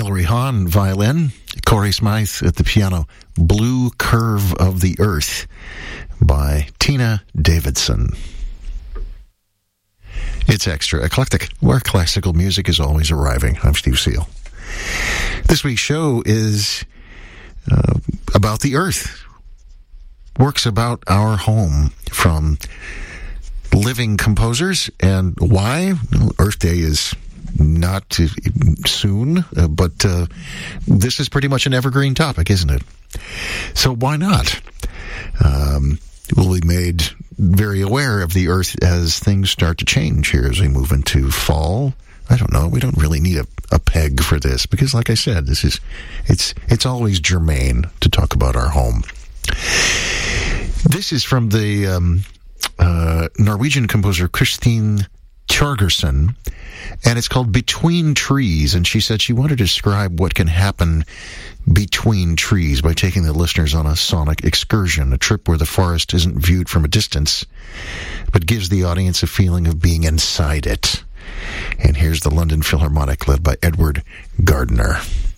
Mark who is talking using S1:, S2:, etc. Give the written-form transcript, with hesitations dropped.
S1: Hilary Hahn, violin. Corey Smythe at the piano. Blue Curve of the Earth by Tina Davidson. It's Extra Eclectic, where classical music is always arriving. I'm Steve Seal. This week's show is about the Earth. Works about our home from living composers. And why? Earth Day is not soon, but this is pretty much an evergreen topic, isn't it? So why not? We'll be made very aware of the Earth as things start to change here as we move into fall. I don't know. We don't really need a peg for this because, like I said, it's always germane to talk about our home. This is from the Norwegian composer Kristin Kjørgersen, and it's called Between Trees, and she said she wanted to describe what can happen between trees by taking the listeners on a sonic excursion, a trip where the forest isn't viewed from a distance, but gives the audience a feeling of being inside it. And here's the London Philharmonic led by Edward Gardner.